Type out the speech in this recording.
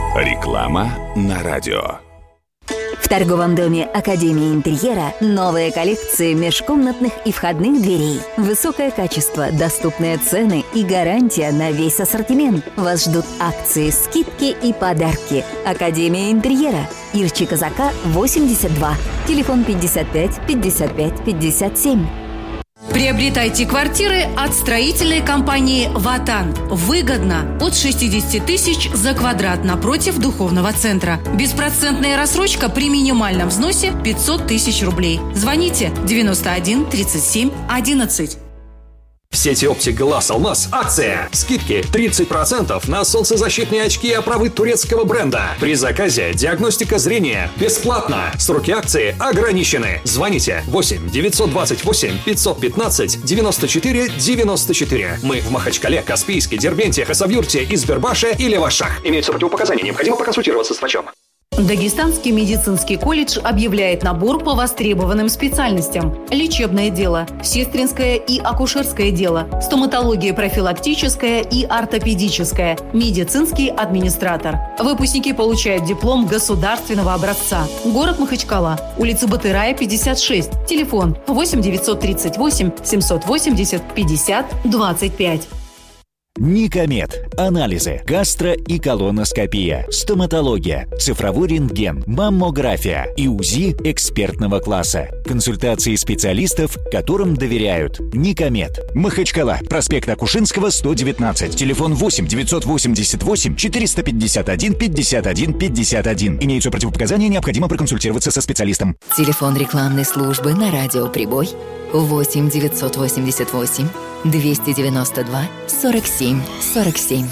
Реклама на радио. В торговом доме Академии интерьера новые коллекции межкомнатных и входных дверей. Высокое качество, доступные цены и гарантия на весь ассортимент. Вас ждут акции, скидки и подарки. Академия интерьера. Ирчи Казака, 82. Телефон 55 55 57. Приобретайте квартиры от строительной компании «Ватан». Выгодно. От 60 тысяч за квадрат напротив духовного центра. Беспроцентная рассрочка при минимальном взносе 500 тысяч рублей. Звоните 91 37 11. В сети оптик Глаз Алмаз акция. Скидки 30% на солнцезащитные очки и оправы турецкого бренда. При заказе диагностика зрения бесплатно. Сроки акции ограничены. Звоните 8 928 515 94 94. Мы в Махачкале, Каспийске, Дербенте, Хасавюрте, Избербаше и Левашах. Имеются противопоказания. Необходимо проконсультироваться с врачом. Дагестанский медицинский колледж объявляет набор по востребованным специальностям. Лечебное дело, сестринское и акушерское дело, стоматология профилактическая и ортопедическая, медицинский администратор. Выпускники получают диплом государственного образца. Город Махачкала, улица Батырая, 56. Телефон 8 938 780 50 25. Никомед. Анализы. Гастро- и колоноскопия. Стоматология. Цифровой рентген. Маммография. И УЗИ экспертного класса. Консультации специалистов, которым доверяют. Никомед. Махачкала. Проспект Акушинского, 119. Телефон 8 988 451 51 51. Имеются противопоказания, необходимо проконсультироваться со специалистом. Телефон рекламной службы на радио «Прибой» 8 988 292 47 47.